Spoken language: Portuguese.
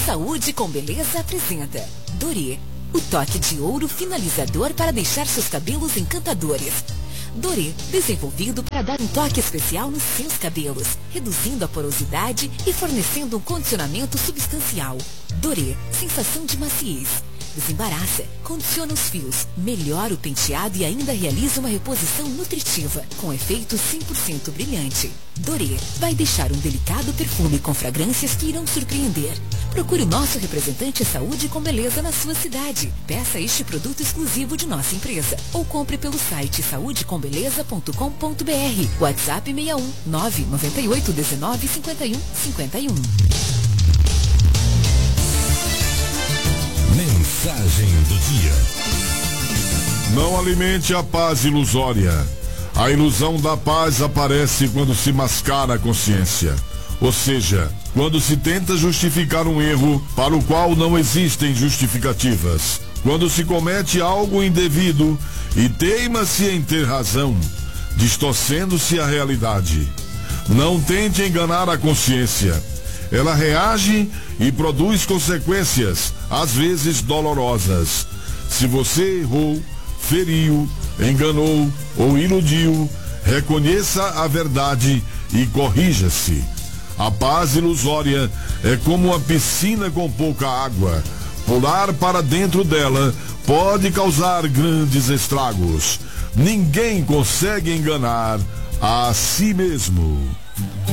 Saúde com Beleza apresenta Dorê, o toque de ouro finalizador para deixar seus cabelos encantadores. Dorê, desenvolvido para dar um toque especial nos seus cabelos, reduzindo a porosidade e fornecendo um condicionamento substancial. Dorê, sensação de maciez. Desembaraça, condiciona os fios, melhora o penteado e ainda realiza uma reposição nutritiva, com efeito 100% brilhante. Dorê vai deixar um delicado perfume com fragrâncias que irão surpreender. Procure o nosso representante Saúde com Beleza na sua cidade. Peça este produto exclusivo de nossa empresa ou compre pelo site saudecombeleza.com.br. WhatsApp 61 998 19 51 51. Mensagem do dia. Não alimente a paz ilusória. A ilusão da paz aparece quando se mascara a consciência. Ou seja, quando se tenta justificar um erro para o qual não existem justificativas. Quando se comete algo indevido e teima-se em ter razão, distorcendo-se a realidade. Não tente enganar a consciência. Ela reage e produz consequências, às vezes dolorosas. Se você errou, feriu, enganou ou iludiu, reconheça a verdade e corrija-se. A paz ilusória é como uma piscina com pouca água. Pular para dentro dela pode causar grandes estragos. Ninguém consegue enganar a si mesmo.